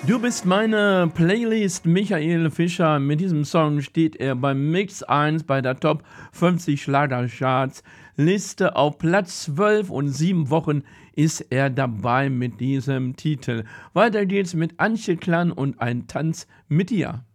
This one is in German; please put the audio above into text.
Du bist meine Playlist, Michael Fischer. Mit diesem Song steht er beim Mix 1 bei der Top 50 Schlagercharts Liste auf Platz 12 und 7 Wochen ist er dabei mit diesem Titel. Weiter geht's mit Antje Klan und ein Tanz mit dir.